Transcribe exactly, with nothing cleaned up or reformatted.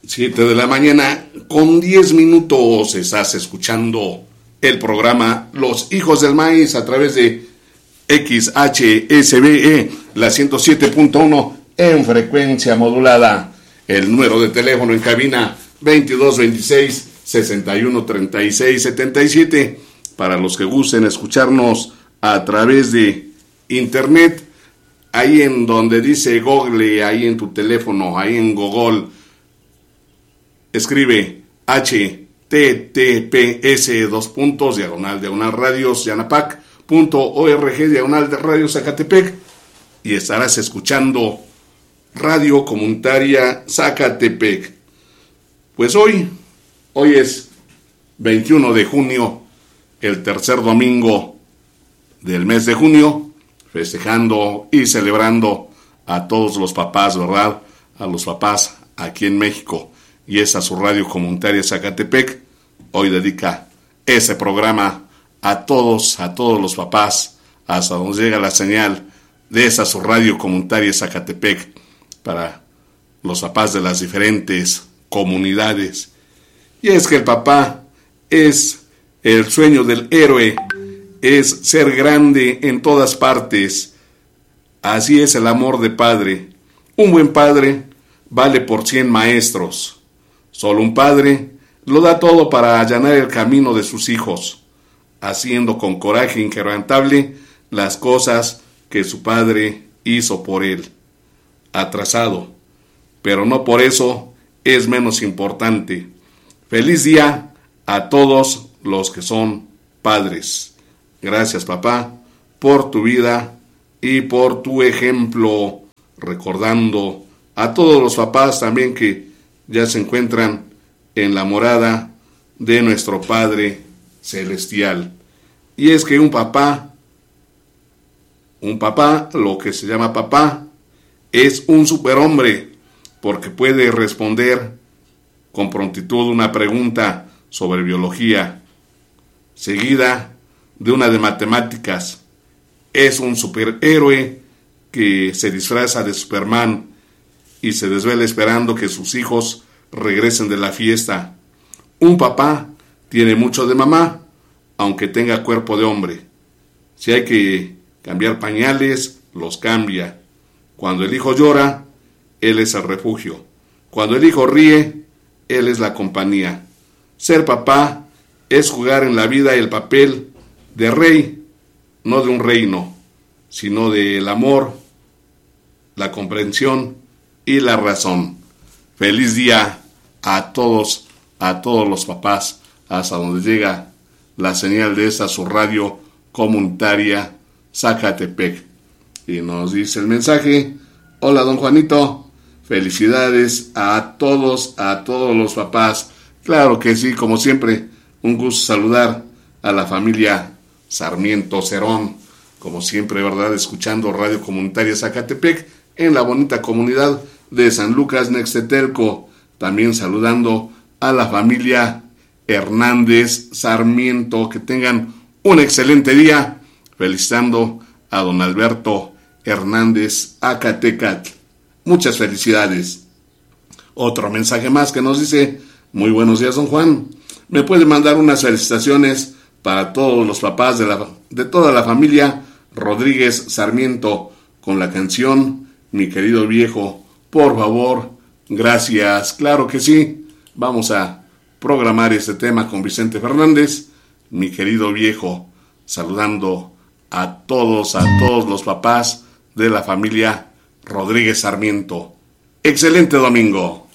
siete de la mañana con diez minutos. Estás escuchando el programa Los Hijos del Maíz a través de X H S B E, la ciento siete punto uno en frecuencia modulada. El número de teléfono en cabina veintidós veintiséis sesenta y uno treinta y seis setenta y siete. Para los que gusten escucharnos a través de internet, ahí en donde dice Google, ahí en tu teléfono, ahí en Google, escribe H T T P S dos puntos diagonal diagonal radios yanapac punto org diagonal de Radio Zacatepec y estarás escuchando Radio Comunitaria Zacatepec. Pues hoy, hoy es veintiuno de junio, el tercer domingo del mes de junio, festejando y celebrando a todos los papás, ¿verdad? A los papás aquí en México. Y es a su Radio Comunitaria Zacatepec. Hoy dedica ese programa a todos, a todos los papás, hasta donde llega la señal de esa su Radio Comunitaria Zacatepec, para los papás de las diferentes comunidades. Y es que el papá es el sueño del héroe, es ser grande en todas partes. Así es el amor de padre. Un buen padre vale por cien maestros. Solo un padre lo da todo para allanar el camino de sus hijos, haciendo con coraje inquebrantable las cosas que su padre hizo por él. Atrasado, pero no por eso es menos importante. Feliz día a todos los que son padres. Gracias, papá, por tu vida y por tu ejemplo, recordando a todos los papás también que ya se encuentran en la morada de nuestro Padre Celestial. Y es que un papá, un papá, lo que se llama papá, es un superhombre, porque puede responder con prontitud una pregunta sobre biología, seguida de una de matemáticas. Es un superhéroe que se disfraza de Superman y se desvela esperando que sus hijos regresen de la fiesta. Un papá tiene mucho de mamá, aunque tenga cuerpo de hombre. Si hay que cambiar pañales, los cambia. Cuando el hijo llora, él es el refugio. Cuando el hijo ríe, él es la compañía. Ser papá es jugar en la vida el papel de rey, no de un reino, sino del amor, la comprensión y la razón. Feliz día a todos, a todos los papás, hasta donde llega la señal de esta su Radio Comunitaria Zacatepec. Y nos dice el mensaje: hola, don Juanito, felicidades a todos, a todos los papás. Claro que sí, como siempre, un gusto saludar a la familia Sarmiento Cerón, como siempre, ¿verdad? Escuchando Radio Comunitaria Zacatepec en la bonita comunidad de San Lucas Nextetelco. También saludando a la familia Hernández Sarmiento. Que tengan un excelente día. Felicitando a don Alberto Hernández Acatecat. Muchas felicidades. Otro mensaje más que nos dice: muy buenos días, don Juan. Me puede mandar unas felicitaciones para todos los papás de, la, de toda la familia Rodríguez Sarmiento con la canción Mi Querido Viejo, por favor. Gracias. Claro que sí. Vamos a programar este tema con Vicente Fernández, Mi Querido Viejo, saludando a todos, a todos los papás de la familia Rodríguez Sarmiento. Excelente domingo.